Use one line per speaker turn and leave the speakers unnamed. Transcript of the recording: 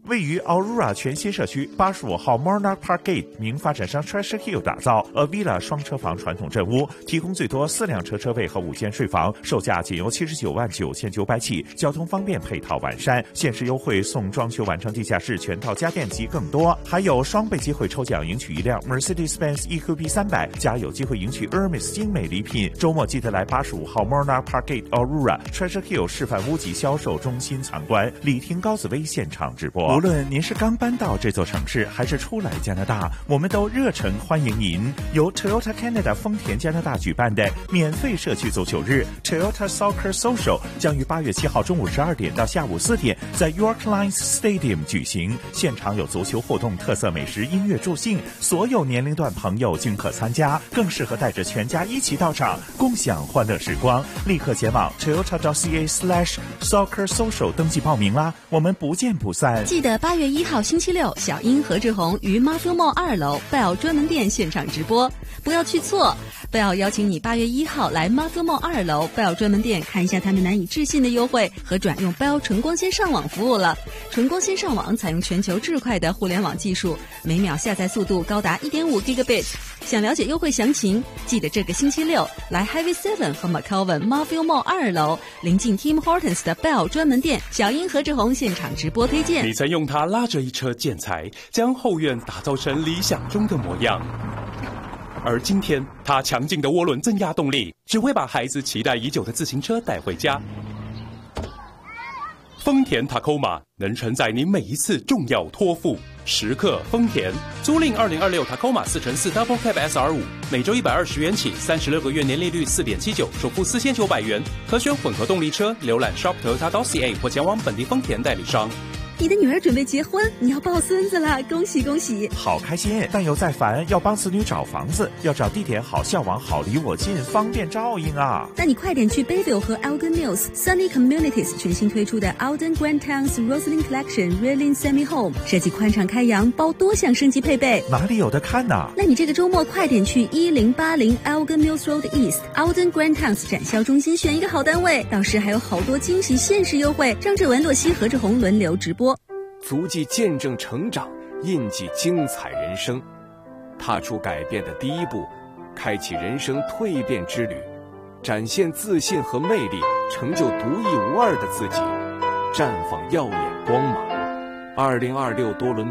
位于 Aurora 全新社区85号 Monarch Park Gate 名发展商 Treasure Hill 打造 A Villa 双车房传统镇屋，提供最多4辆车位和5间睡房，售价仅由79.990起，交通方便，配套完善，限时优惠送装修完成地下室全套家电及更多，还有双倍机会抽奖赢取一辆 Mercedes-Benz EQB 300，加有机会赢取 Hermes 精美礼品。周末记得来85号 Monarch Park Gate Aurora Treasure Hill 示范屋及销售中心参观，李婷高紫薇现场直播。无论您是刚搬到这座城市，还是初来加拿大，我们都热诚欢迎您。由 Toyota Canada 丰田加拿大举办的免费社区足球日 Toyota Soccer Social 将于8月7号中午12点到下午4点在 York Lions Stadium 举行，现场有足球互动、特色美食、音乐助兴，所有年龄段朋友均可参加，更适合带着全家一起到场，共享欢乐时光。立刻前往 toyota.ca/soccer social 登记报名啦，我们不见不散。
记得8月1号星期六，小英何志宏于 Marvel Mall 2楼 Bell 专门店现场直播，不要去错。Bell 邀请你8月1号来 Marvel Mall 2楼 Bell 专门店看一下他们难以置信的优惠和转用 Bell 纯光纤上网服务了。纯光纤上网采用全球至快的互联网技术，每秒下载速度高达 1.5 Gigabit。想了解优惠详情，记得这个星期六来 Highway 7和 McCowan Marvel Mall 2楼，临近 Tim Hortons 的 Bell 专门店，小英何志宏现场直播推荐。
你曾用它拉着一车建材，将后院打造成理想中的模样。而今天，它强劲的涡轮增压动力，只会把孩子期待已久的自行车带回家。丰田 Tacoma 能承载你每一次重要托付。时刻丰田，租赁2026 Tacoma 4x4 Double Cab SR5，每周120元起，36个月年利率4.79%，首付4900元，可选混合动力车。浏览 Shop Toyota.ca 或前往本地丰田代理商。
你的女儿准备结婚，你要抱孙子了，恭喜恭喜！
好开心，但又在烦，要帮子女找房子，要找地点好、校网好、离我近，方便照应啊！
那你快点去 Bayville 和 Alden Mills Sunny Communities 全新推出的 Alden Grand Towns Roslyn Collection Reeling Semi Home， 设计宽敞开阳，包多项升级配备。
哪里有的看呢？
那你这个周末快点去1080 Alden Mills Road East Alden Grand Towns 展销中心选一个好单位，到时还有好多惊喜限时优惠。张志文、洛西、何志宏轮流直播。
足迹见证成长，印记精彩人生，踏出改变的第一步，开启人生蜕变之旅，展现自信和魅力，成就独一无二的自己，绽放耀眼光芒。2026多伦